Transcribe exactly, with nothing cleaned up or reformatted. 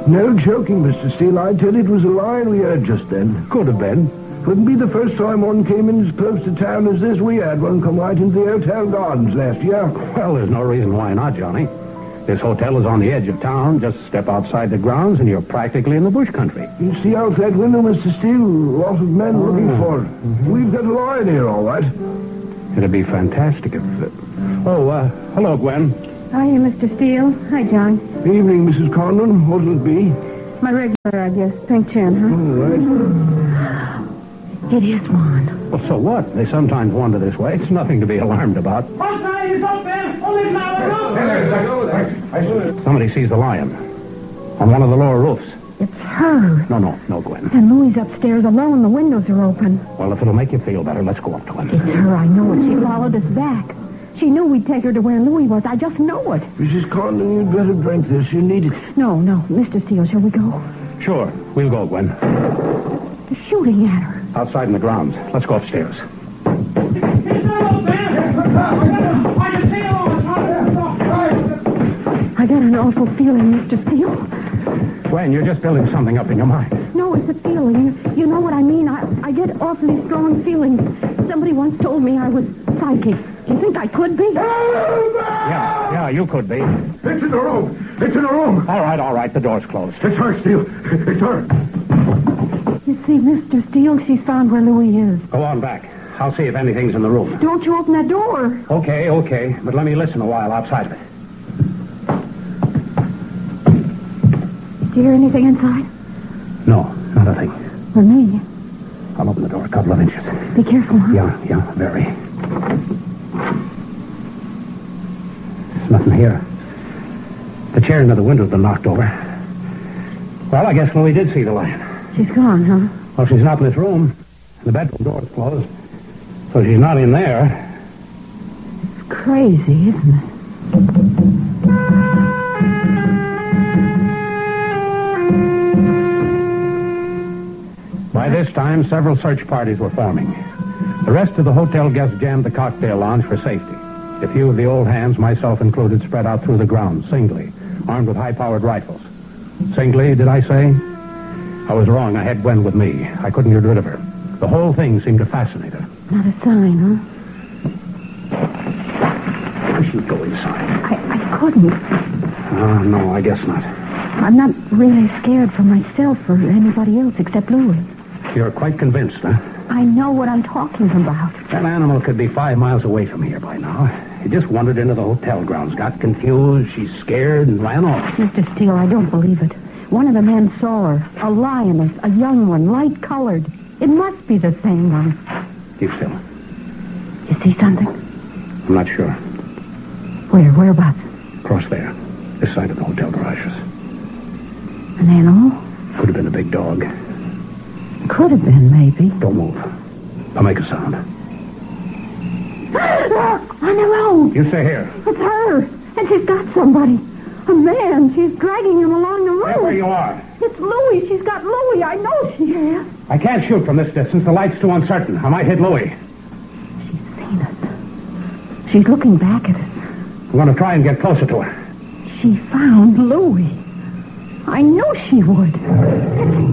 No joking, Mister Steele. I tell you, it was a lion we heard just then. Could have been. Couldn't be the first time one came in as close to town as this. We had one come right into the hotel gardens last year. Well, there's no reason why not, Johnny. This hotel is on the edge of town. Just step outside the grounds and you're practically in the bush country. You see out that window, Mister Steele? Lots of men oh. looking for it. Mm-hmm. We've got a lion here, all right. It'd be fantastic if... Uh... Oh, uh, hello, Gwen. Hiya, Mister Steele. Hi, John. Evening, Missus Conlon. What'll it be? My regular, I guess. Pink chin, huh? All right. It is one. Well, so what? They sometimes wander this way. It's nothing to be alarmed about. Somebody sees the lion on one of the lower roofs. It's her. No, no, no, Gwen. And Louie's upstairs alone. The windows are open. Well, if it'll make you feel better, let's go up to him. It's her, I know it. She followed us back. She knew we'd take her to where Louie was. I just know it. Missus Conlon, you'd better drink this. You need it. No, no. Mister Steele, shall we go? Sure. We'll go, Gwen. They're shooting at her. Outside in the grounds. Let's go upstairs. I got an awful feeling, Mister Steele. Gwen, you're just building something up in your mind. No, it's a feeling. You, you know what I mean? I, I get awfully strong feelings. Somebody once told me I was psychic. Do you think I could be? Yeah, yeah, you could be. It's in the room. It's in the room. All right, all right. The door's closed. It's her, Steele. It's her. You see, Mister Steele, she's found where Louie is. Go on back. I'll see if anything's in the room. Don't you open that door. Okay, okay. But let me listen a while outside of it. Do you hear anything inside? No, not a thing. For me. I'll open the door a couple of inches. Be careful, huh? Yeah, yeah, very. There's nothing here. The chair near the window's been knocked over. Well, I guess Louie did see the lion. She's gone, huh? Well, she's not in this room. The bedroom door's closed. So she's not in there. It's crazy, isn't it? By this time, several search parties were forming. The rest of the hotel guests jammed the cocktail lounge for safety. A few of the old hands, myself included, spread out through the grounds, singly, armed with high-powered rifles. Singly, did I say? I was wrong. I had Gwen with me. I couldn't get rid of her. The whole thing seemed to fascinate her. Not a sign, huh? I shouldn't go inside. I, I couldn't. Oh, no, I guess not. I'm not really scared for myself or anybody else except Louie. You're quite convinced, huh? I know what I'm talking about. That animal could be five miles away from here by now. He just wandered into the hotel grounds, got confused, she's scared, and ran off. Mister Steele, I don't believe it. One of the men saw her. A lioness, a young one, light-colored. It must be the same one. Keep still. You see something? I'm not sure. Where? Whereabouts? Across there. This side of the hotel garages. An animal? Could have been a big dog. Could have been, maybe. Don't move. Don't make a sound. Look! On the road! You stay here. It's her! And she's got somebody. A man. She's dragging him along the road. Stay where you are. It's Louie. She's got Louie. I know she has. I can't shoot from this distance. The light's too uncertain. I might hit Louie. She's seen us. She's looking back at us. I'm going to try and get closer to her. She found Louie. I know she would.